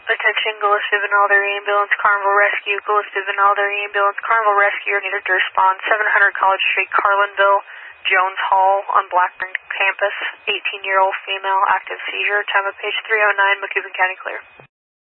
Attention, Gillespie Vinalder Ambulance, Carnival Rescue, Gillespie Vinalder Ambulance, Carnival Rescue are needed to respond. 700 College Street, Carlinville, Jones Hall on Blackburn campus. 18-year-old female, active seizure. Time of page 309, McCubbin County clear.